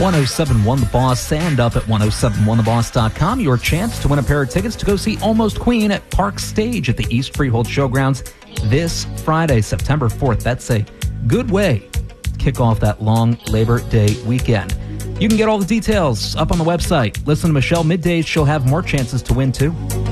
1071 The Boss and up at 1071theboss.com. Your chance to win a pair of tickets to go see Almost Queen at Park Stage at the East Freehold Showgrounds this Friday, September 4th. That's a good way to kick off that long Labor Day weekend. You can get all the details up on the website. Listen to Michelle middays. She'll have more chances to win, too.